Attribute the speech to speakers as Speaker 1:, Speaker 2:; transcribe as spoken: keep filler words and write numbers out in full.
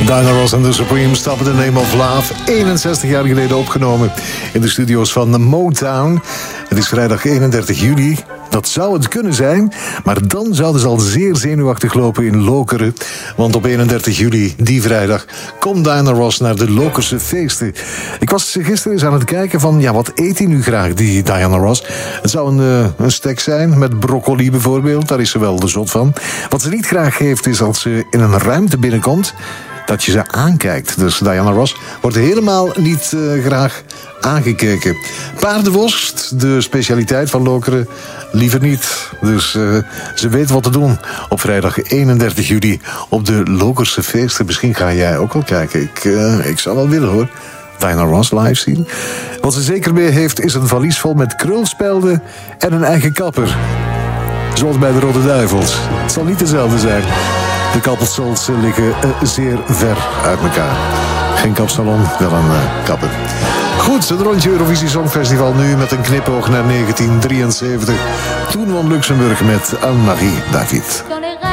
Speaker 1: Diana Ross en The Supremes, Stop in the Name of Love. eenenzestig jaar geleden opgenomen in de studio's van Motown. Het is vrijdag eenendertig juli. Dat zou het kunnen zijn, maar dan zouden ze al zeer zenuwachtig lopen in Lokeren. Want op eenendertig juli, die vrijdag, komt Diana Ross naar de Lokerse feesten. Ik was gisteren eens aan het kijken van, ja, wat eet hij nu graag, die Diana Ross? Het zou een, uh, een steak zijn, met broccoli bijvoorbeeld, daar is ze wel de zot van. Wat ze niet graag heeft, is als ze in een ruimte binnenkomt, dat je ze aankijkt. Dus Diana Ross wordt helemaal niet uh, graag aangekeken. Paardenworst, de specialiteit van Lokeren, liever niet. Dus uh, ze weet wat te doen op vrijdag eenendertig juli op de Lokerse feesten. Misschien ga jij ook wel kijken. Ik, uh, ik zou wel willen, hoor. Diana Ross live zien. Wat ze zeker mee heeft is een valies vol met krulspelden en een eigen kapper. Zoals bij de Rode Duivels. Het zal niet dezelfde zijn. De kappersels liggen uh, zeer ver uit elkaar. Geen kapsalon, wel een uh, kapper. Goed, het rondje Eurovisie Songfestival nu met een knipoog naar negentien drieënzeventig. Toen won Luxemburg met Anne-Marie David.